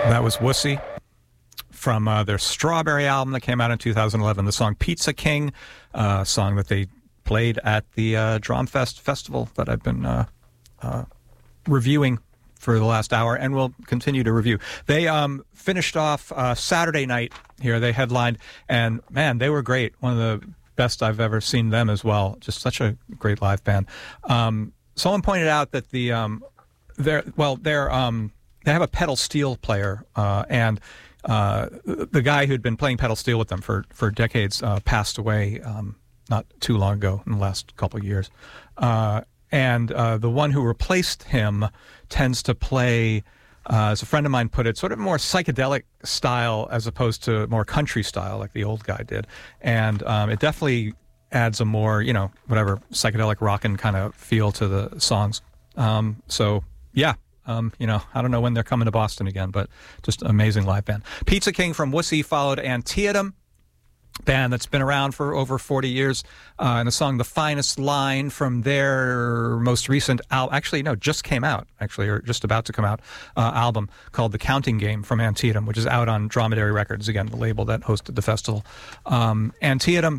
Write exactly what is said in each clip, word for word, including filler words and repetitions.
That was Wussy from uh, their Strawberry album that came out in two thousand eleven. The song Pizza King, a uh, song that they played at the uh, Drumfest festival that I've been uh, uh, reviewing for the last hour and will continue to review. They um, finished off uh, Saturday night here. They headlined, and man, they were great. One of the best I've ever seen them as well. Just such a great live band. Um, someone pointed out that the um, they're well, they're um, they have a pedal steel player, uh, and uh, the guy who'd been playing pedal steel with them for for decades uh, passed away um, not too long ago in the last couple of years. Uh, and uh, the one who replaced him tends to play, uh, as a friend of mine put it, sort of more psychedelic style as opposed to more country style like the old guy did. And um, it definitely adds a more, you know, whatever, psychedelic rockin' kind of feel to the songs. Um, so, yeah. Um, you know, I don't know when they're coming to Boston again, but just an amazing live band. Pizza King from Wussy followed Antietam, band that's been around for over forty years, uh, and the song The Finest Line from their most recent album, actually, no, just came out, actually, or just about to come out, uh, album called The Counting Game from Antietam, which is out on Dromedary Records, again, the label that hosted the festival. Um, Antietam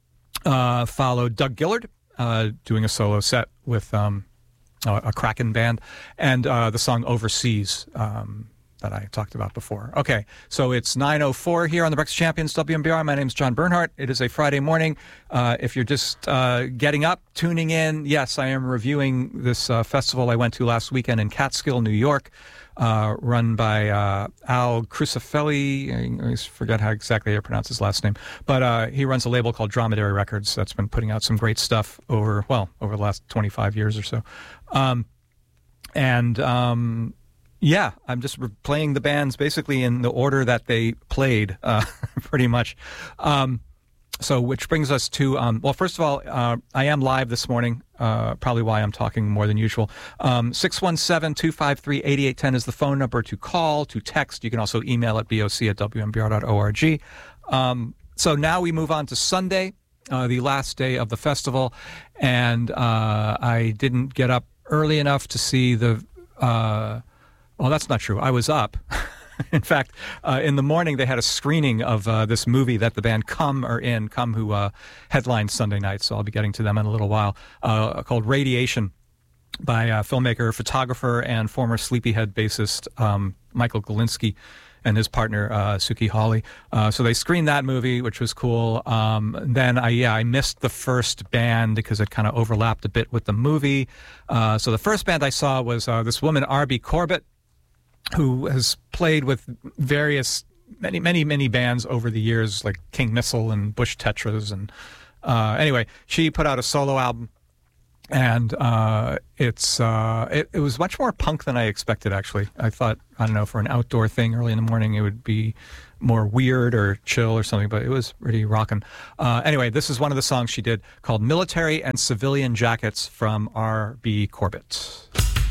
uh, followed Doug Gillard, uh, doing a solo set with um, a, a Kraken band, and uh, the song Overseas, um, that I talked about before. Okay, so it's nine oh four here on the Breakfast Champions W M B R. My name's John Bernhardt. It is a Friday morning. Uh, if you're just uh, getting up, tuning in, yes, I am reviewing this uh, festival I went to last weekend in Catskill, New York, uh, run by uh, Al Crucifelli. I always forget how exactly I pronounce his last name. But uh, he runs a label called Dromedary Records that's been putting out some great stuff over, well, over the last twenty-five years or so. Um, and... Um, Yeah, I'm just playing the bands basically in the order that they played, uh, pretty much. Um, so, which brings us to, um, well, first of all, uh, I am live this morning, uh, probably why I'm talking more than usual. Um, six one seven, two five three, eight eight one zero is the phone number to call, to text. You can also email at boc at w m b r dot org. Um, so now we move on to Sunday, uh, the last day of the festival, and uh, I didn't get up early enough to see the... Uh, Well, that's not true. I was up. In fact, uh, in the morning, they had a screening of uh, this movie that the band Come are in, Come, who uh, headlined Sunday night, so I'll be getting to them in a little while, uh, called Radiation by uh, filmmaker, photographer, and former Sleepyhead bassist um, Michael Galinsky and his partner, uh, Suki Hawley. Uh, so they screened that movie, which was cool. Um, then, I yeah, I missed the first band because it kind of overlapped a bit with the movie. Uh, so the first band I saw was uh, this woman, Arby Corbett, who has played with various, many, many, many bands over the years, like King Missile and Bush Tetras. And uh, anyway, she put out a solo album, and uh, it's uh, it, it was much more punk than I expected, actually. I thought, I don't know, for an outdoor thing early in the morning, it would be more weird or chill or something, but it was pretty rockin'. Uh, anyway, this is one of the songs she did called Military and Civilian Jackets from R B Corbett.